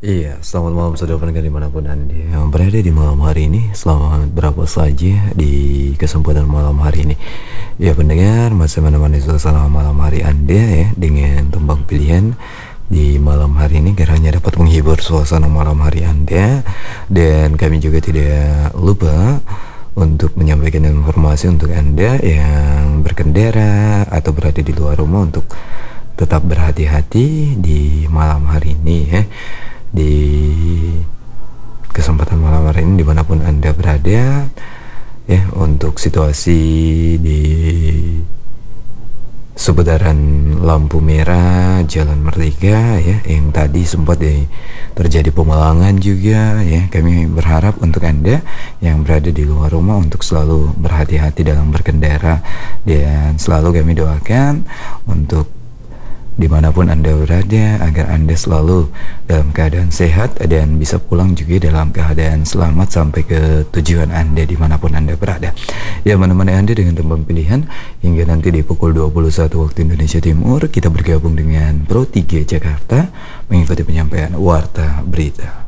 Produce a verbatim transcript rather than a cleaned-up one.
Iya, selamat malam saudara pendengar dimanapun Anda yang berada di malam hari ini. Selamat berapa saja di kesempatan malam hari ini. Ya pendengar, masih menemani suasana malam hari Anda ya dengan tembang pilihan di malam hari ini kiranya dapat menghibur suasana malam hari Anda. Dan kami juga tidak lupa untuk menyampaikan informasi untuk Anda yang berkendara atau berada di luar rumah untuk tetap berhati-hati di malam hari ini ya. Di kesempatan malam hari ini dimanapun Anda berada ya, untuk situasi di seputaran lampu merah Jalan Merdeka ya, yang tadi sempat ya, terjadi pemalangan juga ya. Kami berharap untuk Anda yang berada di luar rumah untuk selalu berhati-hati dalam berkendara, dan selalu kami doakan untuk dimanapun Anda berada agar Anda selalu dalam keadaan sehat dan bisa pulang juga dalam keadaan selamat sampai ke tujuan Anda dimanapun Anda berada. Ya, menemani Anda dengan tembang pilihan hingga nanti di pukul dua puluh satu waktu Indonesia Timur. Kita bergabung dengan Pro tiga Jakarta mengikuti penyampaian warta berita.